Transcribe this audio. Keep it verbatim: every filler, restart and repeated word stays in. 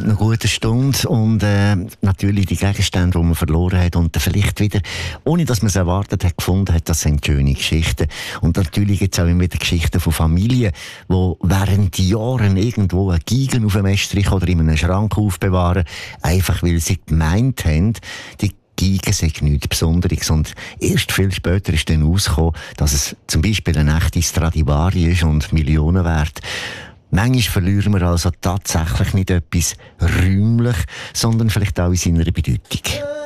eine gute Stunde und äh, natürlich die Gegenstände, die man verloren hat und vielleicht wieder, ohne dass man es erwartet hat, gefunden hat, das sind schöne Geschichten. Und natürlich gibt es auch immer wieder Geschichten von Familien, die während Jahren irgendwo eine Giga auf dem Estrich oder in einem Schrank aufbewahren, einfach weil sie gemeint haben, die Giga sei nichts Besonderes. Und erst viel später ist dann rausgekommen, dass es zum Beispiel eine echte Stradivari ist und Millionen wert. Manchmal verlieren wir also tatsächlich nicht etwas räumlich, sondern vielleicht auch in seiner Bedeutung.